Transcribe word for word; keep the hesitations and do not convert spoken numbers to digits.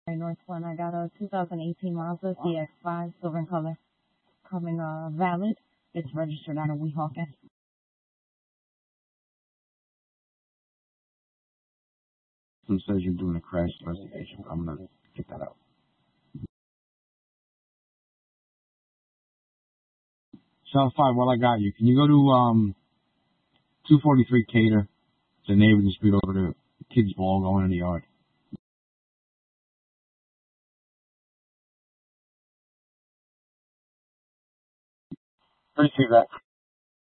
North One. I got a two thousand eighteen Mazda C X five, silver in color, coming uh, valid. It's registered out of Weehawken. It says you're doing a crash investigation. I'm gonna get that out. South five, while I got you, can you go to um two forty-three Cater? It's a neighbor dispute over the kids' ball going in the yard. Receive that.